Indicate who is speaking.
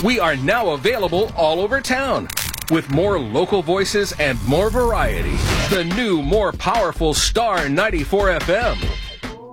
Speaker 1: We are now available all over town. With more local voices and more variety. The new, more powerful Star 94 FM.